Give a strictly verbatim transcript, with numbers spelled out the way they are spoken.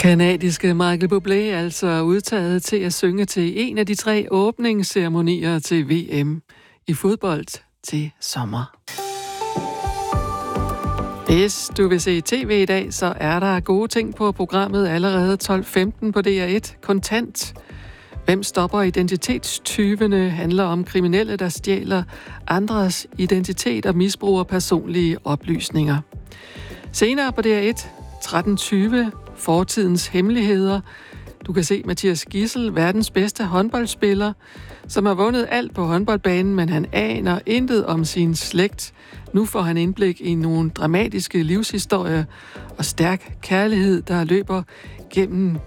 Kanadiske Michael Bublé altså udtaget til at synge til en af de tre åbningsceremonier til V M i fodbold til sommer. Hvis du vil se tv i dag, så er der gode ting på programmet allerede tolv femten på D R et. Kontant. Hvem stopper identitetstyvene handler om kriminelle, der stjæler andres identitet og misbruger personlige oplysninger. Senere på D R et, tretten tyve, fortidens hemmeligheder. Du kan se Mathias Gidsel, verdens bedste håndboldspiller, som har vundet alt på håndboldbanen, men han aner intet om sin slægt. Nu får han indblik i nogle dramatiske livshistorier og stærk kærlighed, der løber gennem